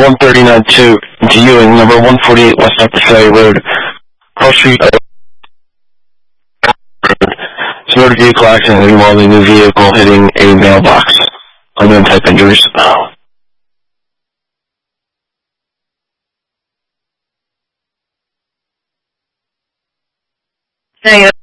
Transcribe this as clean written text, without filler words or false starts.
139 to Ewing, number 148 West Upper Ferry Road, Cross Street. It's a motor vehicle accident involving a vehicle hitting a mailbox. Unknown type injuries. Negative.